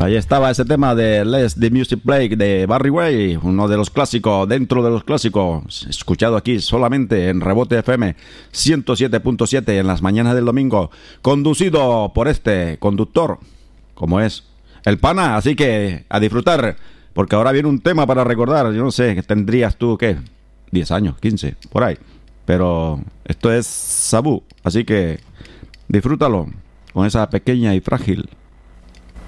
Ahí estaba ese tema de Let the Music Play de Barry Way, uno de los clásicos, dentro de los clásicos, escuchado aquí solamente en Rebote FM 107.7 en las mañanas del domingo, conducido por este conductor, como es el pana, así que a disfrutar, porque ahora viene un tema para recordar. Yo no sé, tendrías tú, ¿qué? 10 años, 15, por ahí, pero esto es Sabu, así que disfrútalo con esa pequeña y frágil